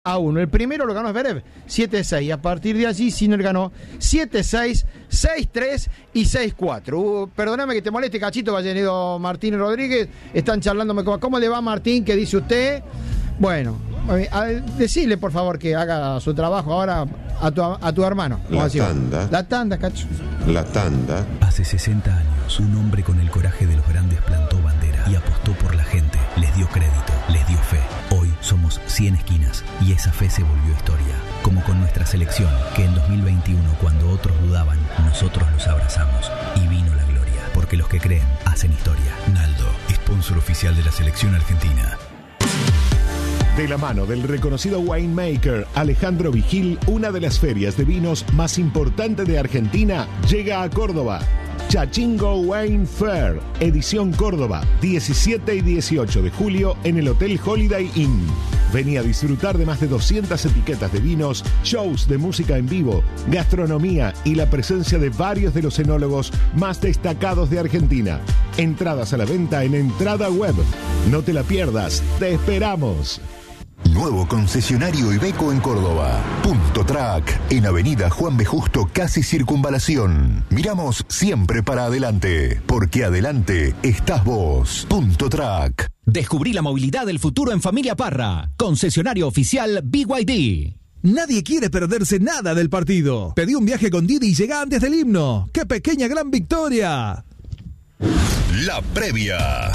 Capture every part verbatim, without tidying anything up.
a uno. El primero lo ganó Zverev, siete seis. A partir de allí, Sinner ganó siete seis, seis tres y seis cuatro. Uh, perdóname que te moleste, Cachito, que ha venido Martín Rodríguez. Están charlándome. ¿Cómo, ¿Cómo le va, Martín? ¿Qué dice usted? Bueno, a, decirle, por favor, que haga su trabajo ahora a tu, a tu hermano. La tanda. La tanda, Cacho. La tanda. Hace sesenta años, un hombre con el coraje de los grandes plantó bandera y apostó por la gente. Les dio crédito, les dio fe. Hoy somos cien esquinas y esa fe se volvió historia. Como con nuestra selección, que en dos mil veintiuno, cuando otros dudaban, nosotros los abrazamos y vino la gloria. Porque los que creen hacen historia. Naldo, sponsor oficial de la selección argentina. De la mano del reconocido winemaker Alejandro Vigil, una de las ferias de vinos más importantes de Argentina llega a Córdoba. Chachingo Wine Fair, edición Córdoba, diecisiete y dieciocho de julio en el Hotel Holiday Inn. Vení a disfrutar de más de doscientas etiquetas de vinos, shows de música en vivo, gastronomía y la presencia de varios de los enólogos más destacados de Argentina. Entradas a la venta en Entrada Web. No te la pierdas, te esperamos. Nuevo concesionario Iveco en Córdoba. Punto Track, en Avenida Juan B. Justo, casi Circunvalación. Miramos siempre para adelante, porque adelante estás vos. Punto Track. Descubrí la movilidad del futuro en Familia Parra. Concesionario oficial B Y D. Nadie quiere perderse nada del partido. Pedí un viaje con Didi y llega antes del himno. ¡Qué pequeña gran victoria! La previa.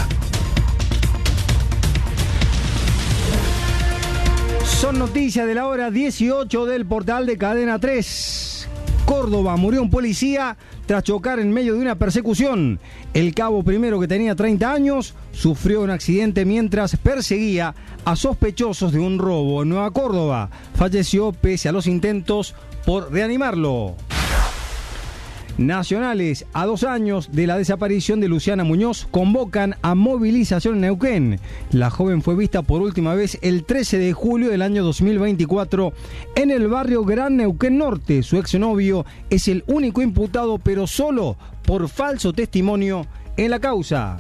Son noticias de la hora dieciocho del portal de Cadena tres. Córdoba, murió un policía tras chocar en medio de una persecución. El cabo primero, que tenía treinta años, sufrió un accidente mientras perseguía a sospechosos de un robo en Nueva Córdoba. Falleció pese a los intentos por reanimarlo. Nacionales, a dos años de la desaparición de Luciana Muñoz, convocan a movilización en Neuquén. La joven fue vista por última vez el trece de julio del año dos mil veinticuatro en el barrio Gran Neuquén Norte. Su exnovio es el único imputado, pero solo por falso testimonio en la causa.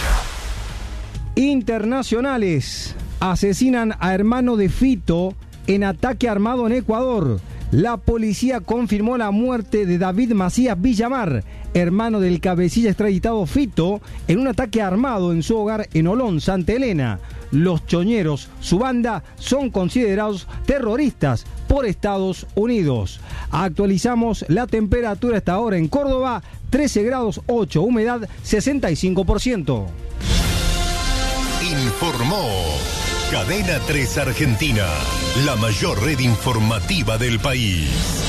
Internacionales, asesinan a hermano de Fito en ataque armado en Ecuador. La policía confirmó la muerte de David Macías Villamar, hermano del cabecilla extraditado Fito, en un ataque armado en su hogar en Olón, Santa Elena. Los choñeros, su banda, son considerados terroristas por Estados Unidos. Actualizamos la temperatura hasta ahora en Córdoba, trece grados ocho, humedad sesenta y cinco por ciento. Informó Cadena tres Argentina, la mayor red informativa del país.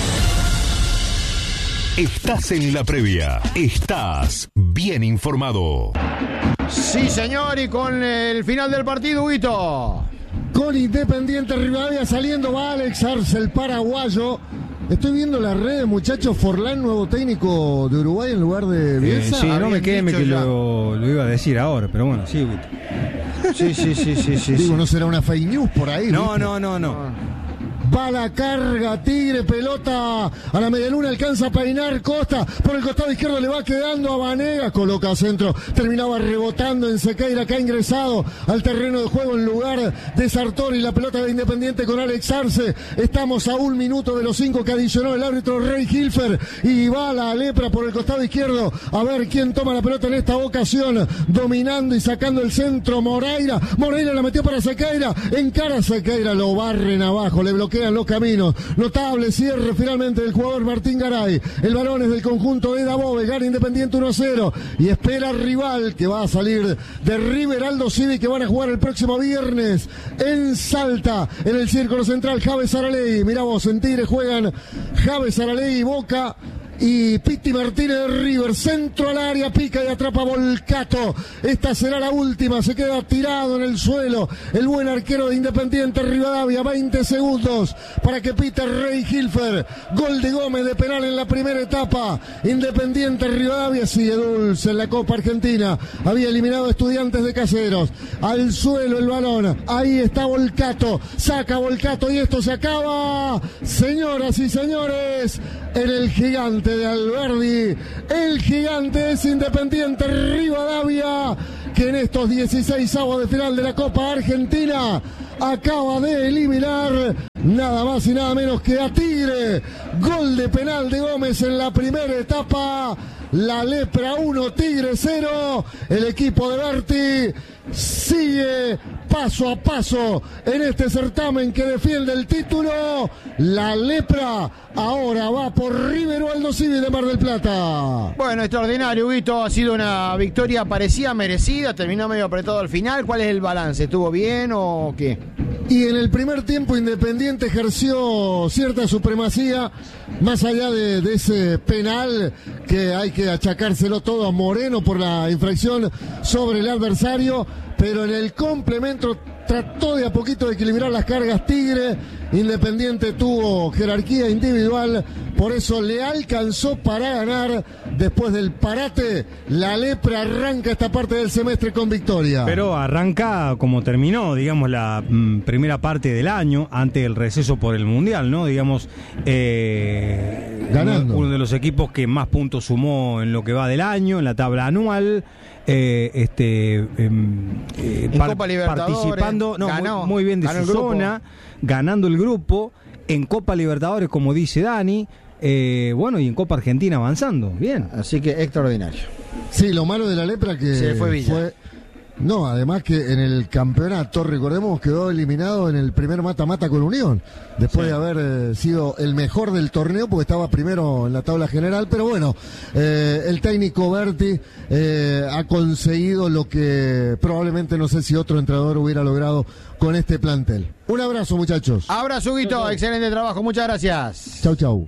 Estás en la previa, estás bien informado. Sí, señor, y con el final del partido, Huguito. Con Independiente Rivadavia saliendo va Alex Arce, el paraguayo. Estoy viendo las redes, muchachos. Forlán, nuevo técnico de Uruguay en lugar de Bielsa. Eh, sí, no me queme que lo, lo iba a decir ahora, pero bueno, sí, Huguito. Sí, sí, sí, sí, sí. Digo, sí. no será una fake news por ahí. No, ¿viste? no, no, no. Va la carga, Tigre, pelota a la medialuna, alcanza a peinar Costa, por el costado izquierdo le va quedando a Vanegas, coloca centro, terminaba rebotando en Sequeira, que ha ingresado al terreno de juego en lugar de Sartori, la pelota de Independiente con Alex Arce. Estamos a un minuto de los cinco que adicionó el árbitro Rey Hilfer, y va la lepra por el costado izquierdo, a ver quién toma la pelota en esta ocasión, dominando y sacando el centro Moreira, Moreira la metió para Sequeira, encara Sequeira, lo barren abajo, le bloquea los caminos. Notable cierre finalmente del jugador Martín Garay. El balón es del conjunto de Dabove, gana Independiente uno a cero y espera rival que va a salir de River Aldo Civi, que van a jugar el próximo viernes en Salta, en el Círculo Central. Javes Araley, mirá vos, en Tigre juegan Javes Araley y Boca y Piti Martínez de River, centro al área, pica y atrapa Volcato. Esta será la última, se queda tirado en el suelo el buen arquero de Independiente Rivadavia. Veinte segundos para que Peter Rey Hilfer, gol de Gómez de penal en la primera etapa. Independiente Rivadavia sigue dulce en la Copa Argentina, había eliminado a Estudiantes de Caseros. Al suelo el balón, ahí está Volcato, saca Volcato y esto se acaba, señoras y señores, en el gigante de Alberdi. El gigante es Independiente Rivadavia, que en estos dieciséis avos de final de la Copa Argentina acaba de eliminar nada más y nada menos que a Tigre. Gol de penal de Gómez en la primera etapa. La Lepra uno, Tigre cero. El equipo de Berti sigue paso a paso en este certamen que defiende el título. La Lepra ahora va por Rivero Aldo Civi de Mar del Plata. Bueno, extraordinario, Huguito. Ha sido una victoria parecida, merecida. Terminó medio apretado al final. ¿Cuál es el balance? ¿Estuvo bien o qué? Y en el primer tiempo Independiente ejerció cierta supremacía, más allá de, de ese penal que hay que achacárselo todo a Moreno por la infracción sobre el adversario, pero en el complemento trató de a poquito de equilibrar las cargas Tigre. Independiente tuvo jerarquía individual, por eso le alcanzó para ganar. Después del parate, la Lepra arranca esta parte del semestre con victoria. Pero arranca como terminó, digamos, la mm, primera parte del año, antes del receso por el Mundial, ¿no? Digamos, eh, ganando. Uno, uno de los equipos que más puntos sumó en lo que va del año, en la tabla anual. Eh, este eh, eh, en par- Copa Libertadores participando no, ganó, muy, muy bien de ganó su zona, ganando el grupo en Copa Libertadores, como dice Dani, eh, bueno, y en Copa Argentina avanzando, bien. Así que extraordinario. Sí, lo malo de la Lepra que Se fue Villa. fue... No, además que en el campeonato, recordemos, quedó eliminado en el primer mata-mata con Unión, después sí. de haber eh, sido el mejor del torneo, porque estaba primero en la tabla general, pero bueno, eh, el técnico Berti eh, ha conseguido lo que probablemente no sé si otro entrenador hubiera logrado con este plantel. Un abrazo, muchachos. Abrazo, Huguito, chau, chau. Excelente trabajo, muchas gracias. Chau, chau.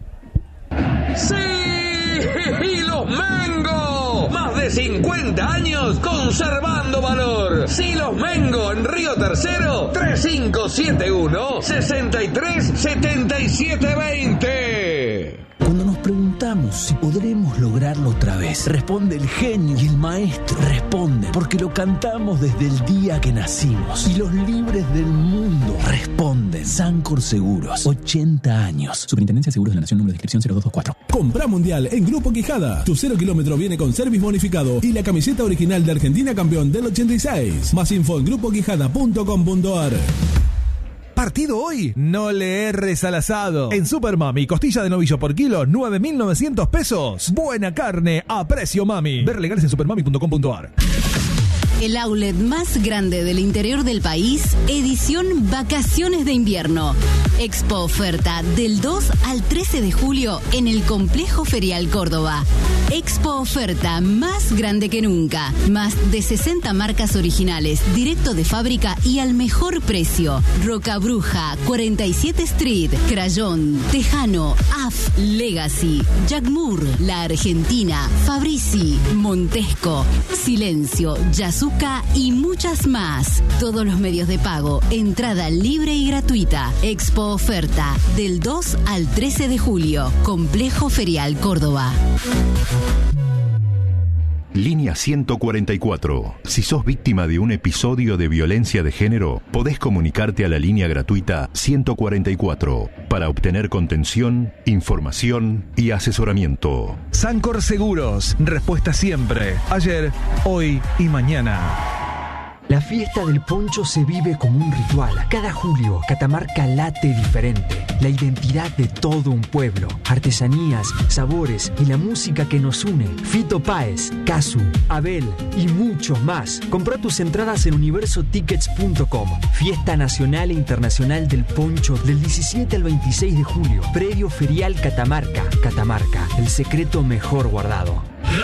¡Sí! ¡Y los Mengo! Más de cincuenta años conservando valor. Sí, los Mengo en Río Tercero, tres cinco siete uno, seis tres siete siete dos cero. Cuando nos preguntamos si podremos lograrlo otra vez, responde el genio y el maestro. Responden porque lo cantamos desde el día que nacimos. Y los libres del mundo responden. Sancor Seguros, ochenta años. Superintendencia de Seguros de la Nación, número de inscripción cero dos dos cuatro. Comprá Mundial en Grupo Quijada. Tu cero kilómetro viene con service bonificado y la camiseta original de Argentina campeón del ochenta y seis. Más info en grupo quijada punto com punto ar. Partido hoy, no le erres al asado. En Super Mami, costilla de novillo por kilo, nueve mil novecientos pesos. Buena carne a precio mami. Ver legales en supermami punto com punto ar. El outlet más grande del interior del país, edición Vacaciones de Invierno. Expo Oferta del dos al trece de julio en el Complejo Ferial Córdoba. Expo Oferta más grande que nunca. Más de sesenta marcas originales, directo de fábrica y al mejor precio. Roca Bruja, cuarenta y siete Street, Crayón, Tejano, A F, Legacy, Jack Moore, La Argentina, Fabrici, Montesco, Silencio, Yasuca y muchas más. Todos los medios de pago, entrada libre y gratuita. Expo Oferta del dos al trece de julio. Complejo Ferial Córdoba. Línea ciento cuarenta y cuatro. Si sos víctima de un episodio de violencia de género, podés comunicarte a la línea gratuita ciento cuarenta y cuatro para obtener contención, información y asesoramiento. Sancor Seguros, respuesta siempre, ayer, hoy y mañana. La fiesta del poncho se vive como un ritual. Cada julio, Catamarca late diferente. La identidad de todo un pueblo. Artesanías, sabores y la música que nos une. Fito Páez, Casu, Abel y muchos más. Compra tus entradas en universo tickets punto com. Fiesta Nacional e Internacional del Poncho del diecisiete al veintiséis de julio. Predio Ferial Catamarca. Catamarca, el secreto mejor guardado.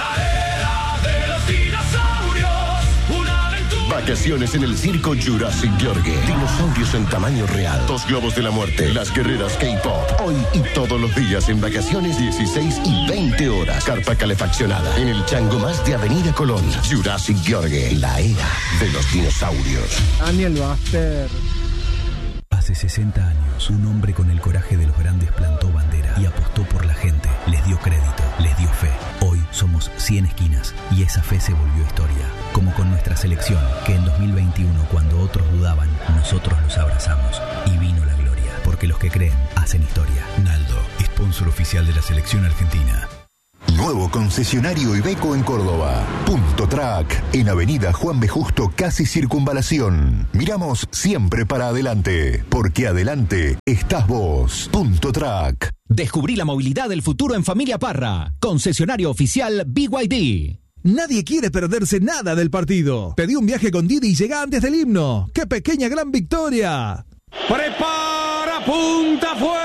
Vacaciones en el circo Jurassic Gheorghe. Dinosaurios en tamaño real. Dos globos de la muerte. Las guerreras K-pop. Hoy y todos los días en vacaciones, dieciséis y veinte horas. Carpa calefaccionada. En el chango más de Avenida Colón. Jurassic Gheorghe. La era de los dinosaurios. Daniel Baster. Hace sesenta años, un hombre con el coraje de los grandes plantó bandera y apostó por la gente. Les dio crédito, les dio fe. Hoy somos cien esquinas y esa fe se volvió historia. Como con nuestra selección, que en dos mil veintiuno, cuando otros dudaban, nosotros los abrazamos y vino la gloria. Porque los que creen hacen historia. Naldo, sponsor oficial de la selección argentina. Nuevo concesionario Iveco en Córdoba. Punto Track, en Avenida Juan B. Justo, casi Circunvalación. Miramos siempre para adelante, porque adelante estás vos. Punto Track. Descubrí la movilidad del futuro en Familia Parra. Concesionario oficial B Y D. Nadie quiere perderse nada del partido. Pedí un viaje con Didi y llega antes del himno. ¡Qué pequeña gran victoria! Prepara, punta, fue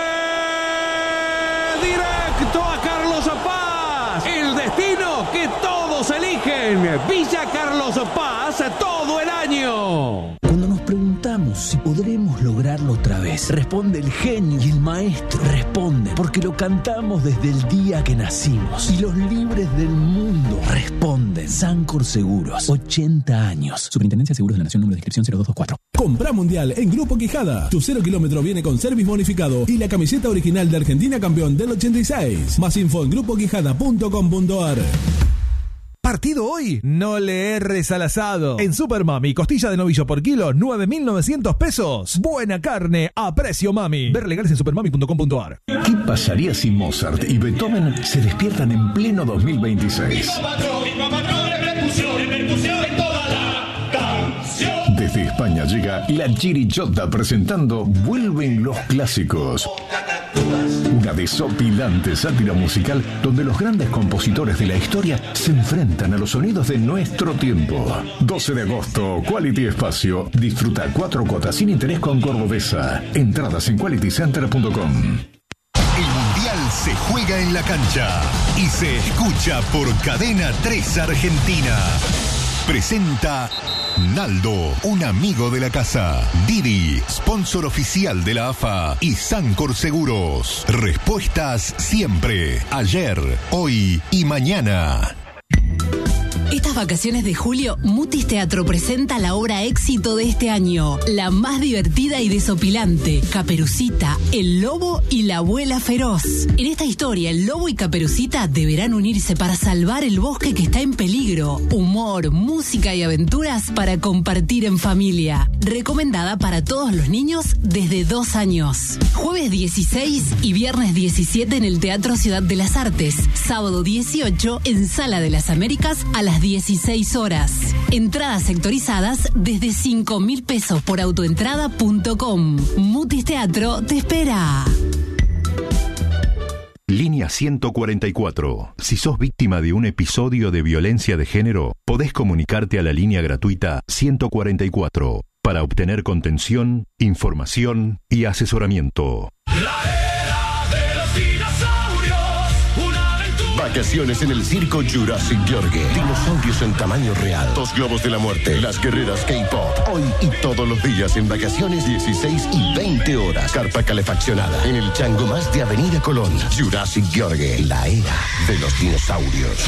directo a Carlos Paz. El destino que todos eligen. Villa Carlos Paz todo el año. Cuando nos preguntamos si podremos lograrlo otra vez, responde el genio y el maestro. Responde porque lo cantamos desde el día que nacimos. Y los libres del mundo responden. Sancor Seguros, ochenta años. Superintendencia de Seguros de la Nación, número de inscripción cero dos dos cuatro. Comprá Mundial en Grupo Quijada. Tu cero kilómetro viene con service bonificado y la camiseta original de Argentina campeón del ochenta y seis. Más info en grupo quijada punto com punto ar. Partido hoy, no le erres al asado. En Super Mami, costilla de novillo por kilo, nueve mil novecientos pesos. Buena carne a precio mami. Ver legales en supermami punto com punto ar. ¿Qué pasaría si Mozart y Beethoven se despiertan en pleno dos mil veintiséis? Desde España llega La Chirichota presentando Vuelven los clásicos. Una desopilante sátira musical donde los grandes compositores de la historia se enfrentan a los sonidos de nuestro tiempo. doce de agosto, Quality Espacio. Disfruta cuatro cuotas sin interés con Cordobesa. Entradas en quality center punto com. El Mundial se juega en la cancha y se escucha por Cadena tres Argentina. Presenta Naldo, un amigo de la casa. Didi, sponsor oficial de la A F A. Y Sancor Seguros. Respuestas siempre, ayer, hoy y mañana. Estas vacaciones de julio, Mutis Teatro presenta la obra éxito de este año, la más divertida y desopilante, Caperucita, el lobo y la abuela feroz. En esta historia, el lobo y Caperucita deberán unirse para salvar el bosque que está en peligro. Humor, música y aventuras para compartir en familia. Recomendada para todos los niños desde dos años. Jueves dieciséis y viernes diecisiete en el Teatro Ciudad de las Artes. Sábado dieciocho en Sala de las Américas a las dieciséis horas. Entradas sectorizadas desde cinco mil pesos por autoentrada punto com. Mutis Teatro te espera. Línea ciento cuarenta y cuatro. Si sos víctima de un episodio de violencia de género, podés comunicarte a la línea gratuita ciento cuarenta y cuatro para obtener contención, información y asesoramiento. Vacaciones en el circo Jurassic Yorgue. Dinosaurios en tamaño real. Dos globos de la muerte. Las guerreras K-pop. Hoy y todos los días en vacaciones, dieciséis y veinte horas. Carpa calefaccionada. En el chango más de Avenida Colón. Jurassic Yorgue. La era de los dinosaurios.